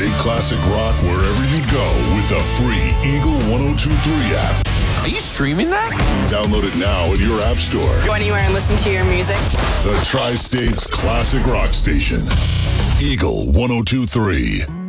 Take classic rock wherever you go with the free Eagle 1023 app. Are you streaming that? Download it now in your app store. Go anywhere and listen to your music. The Tri-State's classic rock station. Eagle 1023.